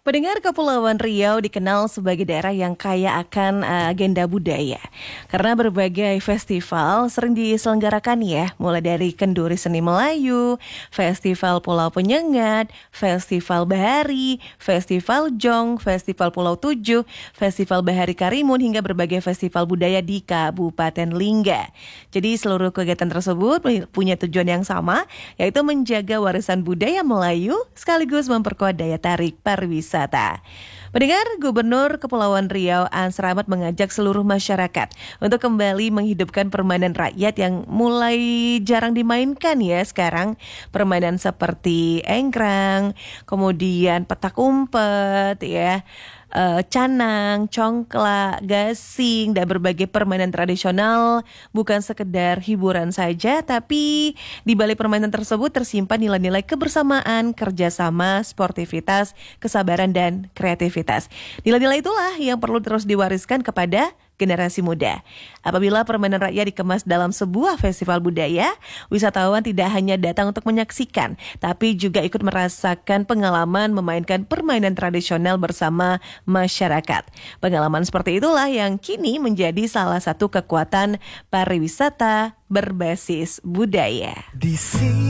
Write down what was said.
Pendengar, Kepulauan Riau dikenal sebagai daerah yang kaya akan agenda budaya. Karena berbagai festival sering diselenggarakan ya, mulai dari Kenduri Seni Melayu, Festival Pulau Penyengat, Festival Bahari, Festival Jong, Festival Pulau Tujuh, Festival Bahari Karimun, hingga berbagai festival budaya di Kabupaten Lingga. Jadi seluruh kegiatan tersebut punya tujuan yang sama, yaitu menjaga warisan budaya Melayu sekaligus memperkuat daya tarik pariwisata. Pendengar, Gubernur Kepulauan Riau Ans Rahmat mengajak seluruh masyarakat untuk kembali menghidupkan permainan rakyat yang mulai jarang dimainkan ya sekarang. Permainan seperti engkrang, kemudian petak umpet ya, canang, congklak, gasing, dan berbagai permainan tradisional bukan sekedar hiburan saja, tapi di balik permainan tersebut tersimpan nilai-nilai kebersamaan, kerjasama, sportivitas, kesabaran, dan kreativitas. Nilai-nilai itulah yang perlu terus diwariskan kepada generasi muda. Apabila permainan rakyat dikemas dalam sebuah festival budaya, wisatawan tidak hanya datang untuk menyaksikan, tapi juga ikut merasakan pengalaman memainkan permainan tradisional bersama masyarakat. Pengalaman seperti itulah yang kini menjadi salah satu kekuatan pariwisata berbasis budaya.